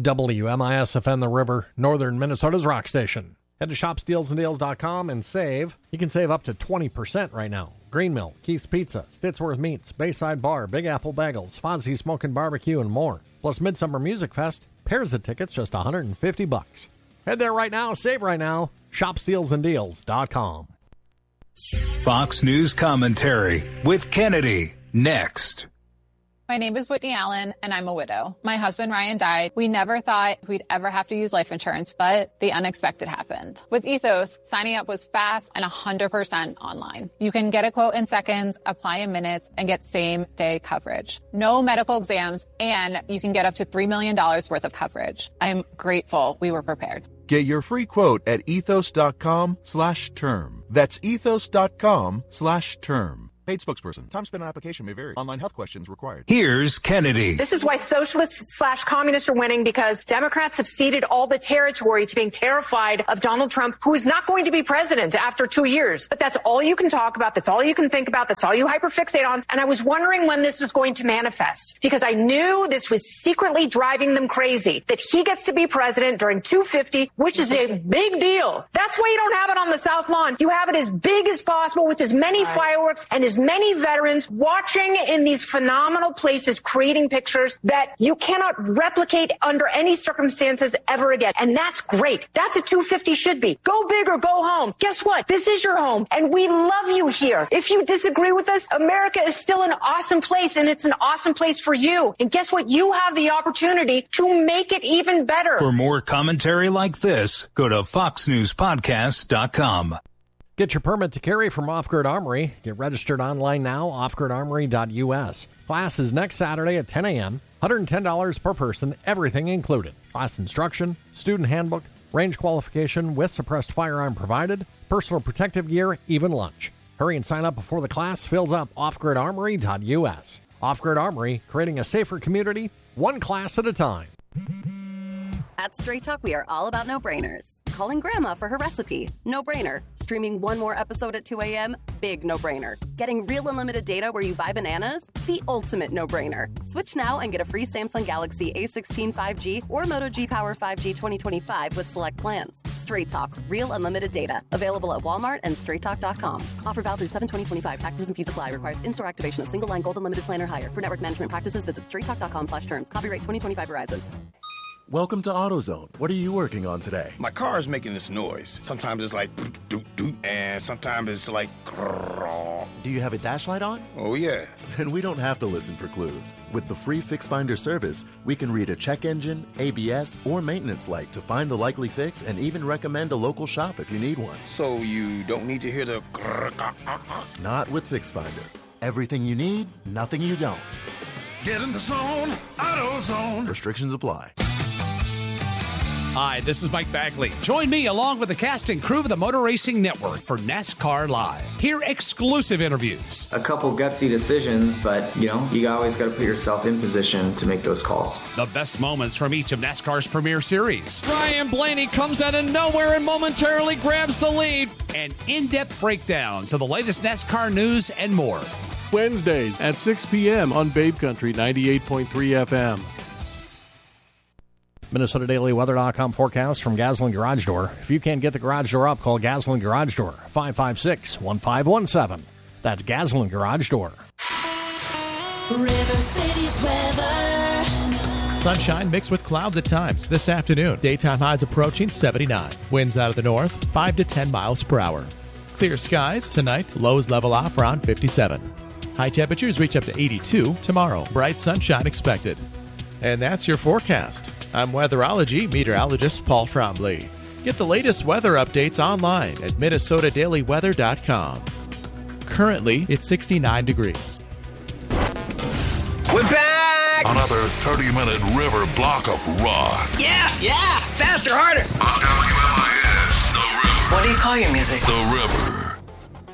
WMISFN The River, northern Minnesota's rock station. Head to shopsdealsanddeals.com and save. You can save up to 20% right now. Green Mill, Keith's Pizza, Stitsworth Meats, Bayside Bar, Big Apple Bagels, Fozzie Smokin' Barbecue, and more. Plus Midsummer Music Fest, pairs of tickets just $150. Head there right now, save right now. shopsdealsanddeals.com. Fox News Commentary with Kennedy, next. My name is Whitney Allen, and I'm a widow. My husband, Ryan, died. We never thought we'd ever have to use life insurance, but the unexpected happened. With Ethos, signing up was fast and 100% online. You can get a quote in seconds, apply in minutes, and get same-day coverage. No medical exams, and you can get up to $3 million worth of coverage. I'm grateful we were prepared. Get your free quote at ethos.com/term. That's ethos.com/term. Paid spokesperson. Time spent on application may vary. Online health questions required. Here's Kennedy. This is why socialists/communists are winning, because Democrats have ceded all the territory to being terrified of Donald Trump, who is not going to be president after 2 years. But that's all you can talk about. That's all you can think about. That's all you hyperfixate on. And I was wondering when this was going to manifest, because I knew this was secretly driving them crazy, that he gets to be president during 250, which is a big deal. That's why you don't have it on the South Lawn. You have it as big as possible with as many fireworks and as many veterans watching in these phenomenal places, creating pictures that you cannot replicate under any circumstances ever again. And that's great. That's what 250 should be. Go big or go home. Guess what? This is your home, and we love you here. If you disagree with us, America is still an awesome place, and it's an awesome place for you. And guess what? You have the opportunity to make it even better. For more commentary like this, go to foxnewspodcast.com. Get your permit to carry from Off Grid Armory. Get registered online now, offgridarmory.us. Class is next Saturday at 10 a.m., $110 per person, everything included. Class instruction, student handbook, range qualification with suppressed firearm provided, personal protective gear, even lunch. Hurry and sign up before the class fills up, offgridarmory.us. Off Grid Armory, creating a safer community, one class at a time. At Straight Talk, we are all about no-brainers. Calling Grandma for her recipe, no-brainer. Streaming one more episode at 2 a.m., big no-brainer. Getting real unlimited data where you buy bananas, the ultimate no-brainer. Switch now and get a free Samsung Galaxy A16 5G or Moto G Power 5G 2025 with select plans. Straight Talk, real unlimited data. Available at Walmart and straighttalk.com. Offer valid through 7/20/25. Taxes and fees apply. Requires in-store activation of single line gold unlimited plan or higher. For network management practices, visit straighttalk.com/terms. Copyright 2025 Verizon. Welcome to AutoZone. What are you working on today? My car is making this noise. Sometimes it's like doot doot, and sometimes it's like grrr. Do you have a dash light on? Oh yeah. Then we don't have to listen for clues. With the free Fix Finder service, we can read a check engine, ABS, or maintenance light to find the likely fix and even recommend a local shop if you need one. So you don't need to hear the grrr. Not with Fix Finder. Everything you need, nothing you don't. Get in the zone, AutoZone. Restrictions apply. Hi, this is Mike Bagley. Join me along with the cast and crew of the Motor Racing Network for NASCAR Live. Hear exclusive interviews. A couple gutsy decisions, but, you always got to put yourself in position to make those calls. The best moments from each of NASCAR's premier series. Ryan Blaney comes out of nowhere and momentarily grabs the lead. And in-depth breakdowns of the latest NASCAR news and more. Wednesdays at 6 p.m. on Babe Country 98.3 FM. MinnesotaDailyWeather.com forecast from Gaslin Garage Door. If you can't get the garage door up, call Gaslin Garage Door, 556-1517. That's Gaslin Garage Door. River City's weather. Sunshine mixed with clouds at times this afternoon. Daytime highs approaching 79. Winds out of the north, 5 to 10 miles per hour. Clear skies tonight. Lows level off around 57. High temperatures reach up to 82 tomorrow. Bright sunshine expected. And that's your forecast. I'm weatherology meteorologist Paul Trombley. Get the latest weather updates online at MinnesotaDailyWeather.com. Currently, it's 69 degrees. We're back! Another 30-minute river block of rock. Yeah! Faster, harder! WMIS, The River. What do you call your music? The River.